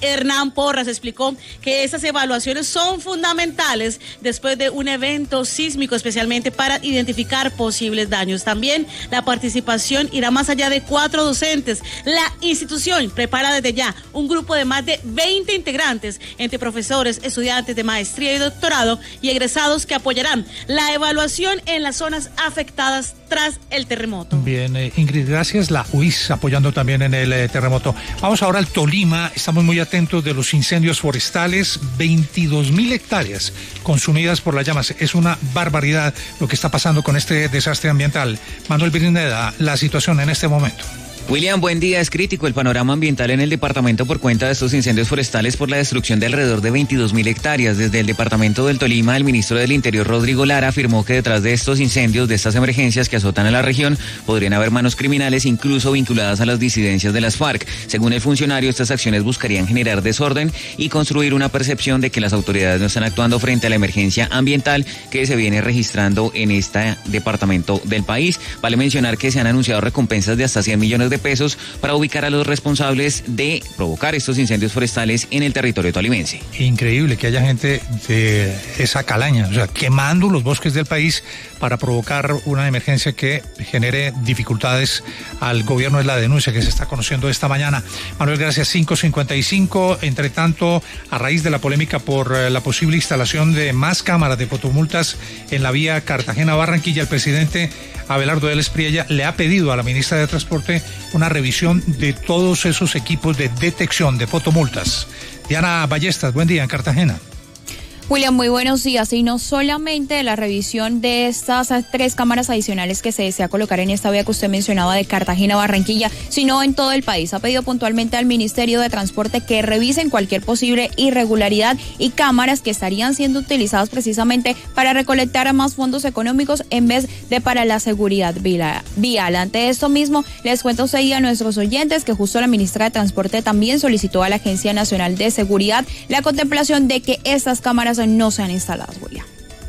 Hernán Porras explicó que esas evaluaciones son fundamentales después de un evento sísmico, especialmente para identificar posibles daños. También la participación irá más allá de 4 docentes. La institución prepara desde ya un grupo de más de 20 integrantes entre profesores, estudiantes de maestría y doctorado y egresados que apoyarán la evaluación en las zonas afectadas tras el terremoto. Bien, Ingrid, gracias. La UIS apoyando también en el terremoto. Vamos ahora al Tolima. Estamos muy atentos de los incendios forestales. 22.000 hectáreas consumidas por las llamas. Es una barbaridad lo que está pasando con este desastre ambiental. Manuel Brineda, la situación en este momento. William, buen día. Es crítico el panorama ambiental en el departamento por cuenta de estos incendios forestales por la destrucción de alrededor de 22.000 hectáreas. Desde el departamento del Tolima, el ministro del Interior, Rodrigo Lara, afirmó que detrás de estos incendios, de estas emergencias que azotan a la región, podrían haber manos criminales, incluso vinculadas a las disidencias de las FARC. Según el funcionario, estas acciones buscarían generar desorden y construir una percepción de que las autoridades no están actuando frente a la emergencia ambiental que se viene registrando en este departamento del país. Vale mencionar que se han anunciado recompensas de hasta 100 millones de pesos para ubicar a los responsables de provocar estos incendios forestales en el territorio tolimense. Increíble que haya gente de esa calaña, o sea, quemando los bosques del país para provocar una emergencia que genere dificultades al gobierno. Es la denuncia que se está conociendo esta mañana. Manuel, gracias. 5:55. Entre tanto, a raíz de la polémica por la posible instalación de más cámaras de fotomultas en la vía Cartagena-Barranquilla, el presidente Abelardo Vélez Priella le ha pedido a la ministra de Transporte una revisión de todos esos equipos de detección de fotomultas. Diana Ballestas, buen día en Cartagena. William, muy buenos días. Y no solamente la revisión de estas 3 cámaras adicionales que se desea colocar en esta vía que usted mencionaba de Cartagena-Barranquilla, sino en todo el país. Ha pedido puntualmente al Ministerio de Transporte que revisen cualquier posible irregularidad y cámaras que estarían siendo utilizadas precisamente para recolectar más fondos económicos en vez de para la seguridad vial. Ante esto mismo, les cuento usted y a nuestros oyentes que justo la ministra de Transporte también solicitó a la Agencia Nacional de Seguridad la contemplación de que estas cámaras no sean instaladas, William.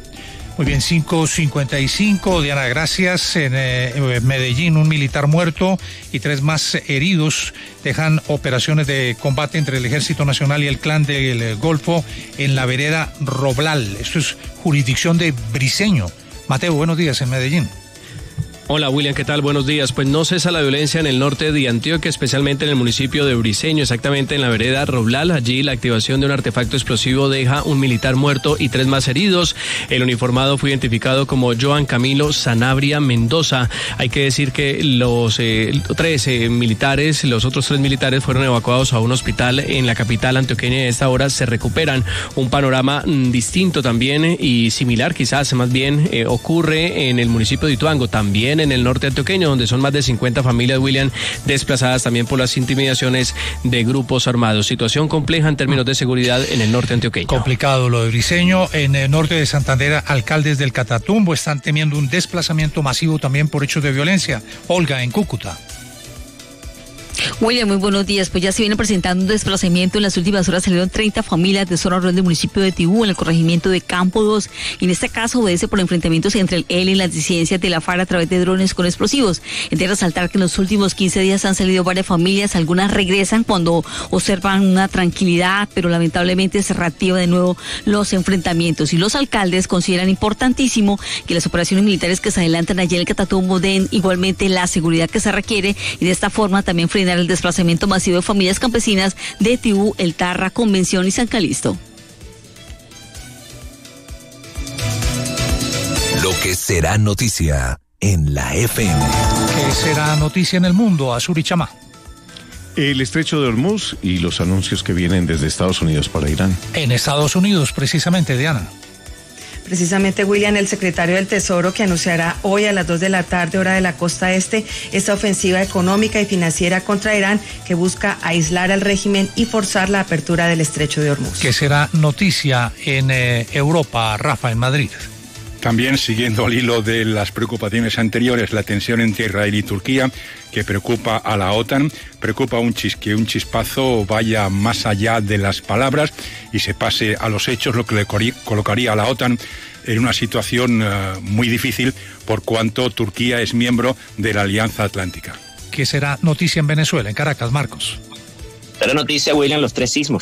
Muy bien, 5:55. Diana, gracias. En Medellín, un militar muerto y 3 más heridos dejan operaciones de combate entre el Ejército Nacional y el Clan del Golfo en la vereda Roblal. Esto es jurisdicción de Briceño. Mateo, buenos días en Medellín. Hola William, ¿qué tal? Buenos días. Pues no cesa la violencia en el norte de Antioquia, especialmente en el municipio de Briceño, exactamente en la vereda Roblal. Allí la activación de un artefacto explosivo deja un militar muerto y 3 más heridos. El uniformado fue identificado como Joan Camilo Sanabria Mendoza. Hay que decir que los otros 3 militares fueron evacuados a un hospital en la capital antioqueña y a esta hora se recuperan. Un panorama distinto también y similar quizás más bien ocurre en el municipio de Ituango, también en el norte antioqueño, donde son más de 50 familias, William, desplazadas también por las intimidaciones de grupos armados. Situación compleja en términos de seguridad en el norte antioqueño. Complicado lo de Briceño. En el norte de Santander, alcaldes del Catatumbo están temiendo un desplazamiento masivo también por hechos de violencia. Olga, en Cúcuta. William, muy buenos días. Pues ya se viene presentando un desplazamiento. En las últimas horas salieron 30 familias de zona rural del municipio de Tibú, en el corregimiento de Campo 2. Y en este caso obedece por enfrentamientos entre el ELN y las disidencias de la FARC a través de drones con explosivos. Es de resaltar que en los últimos 15 días han salido varias familias. Algunas regresan cuando observan una tranquilidad, pero lamentablemente se reactiva de nuevo los enfrentamientos. Y los alcaldes consideran importantísimo que las operaciones militares que se adelantan allí en el Catatumbo den igualmente la seguridad que se requiere y de esta forma también frenar el desplazamiento masivo de familias campesinas de Tibú, El Tarra, Convención y San Calixto. Lo que será noticia en la FM. ¿Qué será noticia en el mundo? Azuri Chama. El estrecho de Hormuz y los anuncios que vienen desde Estados Unidos para Irán. En Estados Unidos, precisamente, Diana. Precisamente, William, el secretario del Tesoro que anunciará hoy a las 2 de la tarde, hora de la costa este, esta ofensiva económica y financiera contra Irán que busca aislar al régimen y forzar la apertura del estrecho de Hormuz. Que será noticia en Europa, Rafa, en Madrid. También siguiendo al hilo de las preocupaciones anteriores, la tensión entre Israel y Turquía, que preocupa a la OTAN, preocupa que un chispazo vaya más allá de las palabras y se pase a los hechos, lo que le colocaría a la OTAN en una situación muy difícil por cuanto Turquía es miembro de la Alianza Atlántica. ¿Qué será noticia en Venezuela, en Caracas, Marcos? Será noticia, William, los 3 sismos